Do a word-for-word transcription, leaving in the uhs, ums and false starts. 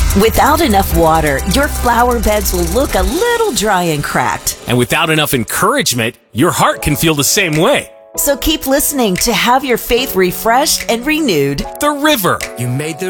Without enough water, your flower beds will look a little dry and cracked. And without enough encouragement, your heart can feel the same way. So keep listening to have your faith refreshed and renewed. The River. You made the